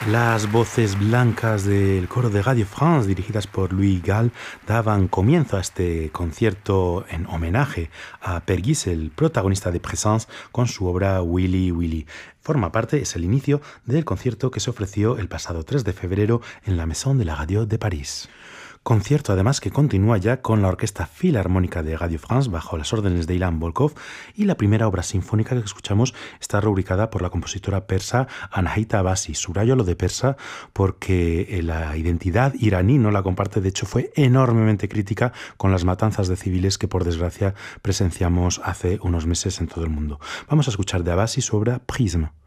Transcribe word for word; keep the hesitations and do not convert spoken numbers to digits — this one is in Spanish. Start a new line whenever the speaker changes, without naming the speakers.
Las voces blancas del coro de Radio France, dirigidas por Louis Gall, daban comienzo a este concierto en homenaje a Per Gys, el protagonista de Présence, con su obra Willy Willy. Forma parte, es el inicio del concierto que se ofreció el pasado tres de febrero en la Maison de la Radio de París. Concierto además que continúa ya con la Orquesta Filarmónica de Radio France bajo las órdenes de Ilan Volkov, y la primera obra sinfónica que escuchamos está rubricada por la compositora persa Anahita Abbasi. Subrayo lo de persa porque la identidad iraní no la comparte, de hecho fue enormemente crítica con las matanzas de civiles que por desgracia presenciamos hace unos meses en todo el mundo. Vamos a escuchar de Abbasi su obra Prisme.